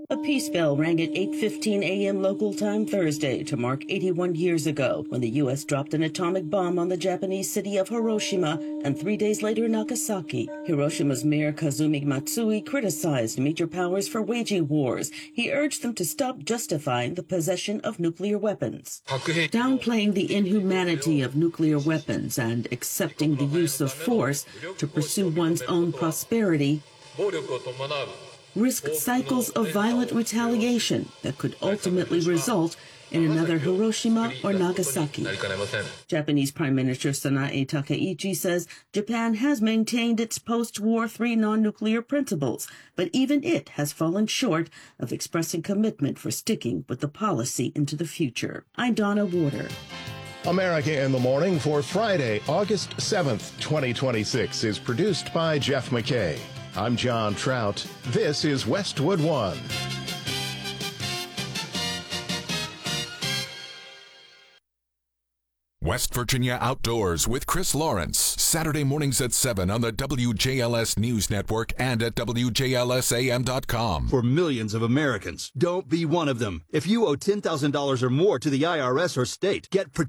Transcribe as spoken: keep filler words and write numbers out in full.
A peace bell rang at eight fifteen a.m. local time Thursday to mark eighty-one years ago when the U S dropped an atomic bomb on the Japanese city of Hiroshima and three days later Nagasaki. Hiroshima's Mayor Kazumi Matsui criticized major powers for waging wars. He urged them to stop justifying the possession of nuclear weapons. Downplaying the inhumanity of nuclear weapons and accepting the use of force to pursue one's own prosperity risk cycles of violent retaliation that could ultimately result in another Hiroshima or Nagasaki. Japanese Prime Minister Sanae Takaichi says Japan has maintained its post-war three non-nuclear principles, but even it has fallen short of expressing commitment for sticking with the policy into the future. I'm Donna Warder. America in the Morning for Friday, August seventh, twenty twenty-six is produced by Jeff McKay. I'm John Trout. This is Westwood One. West Virginia Outdoors with Chris Lawrence, Saturday mornings at seven on the W J L S News Network and at W J L S A M dot com. For millions of Americans, don't be one of them. If you owe ten thousand dollars or more to the I R S or state, get protection.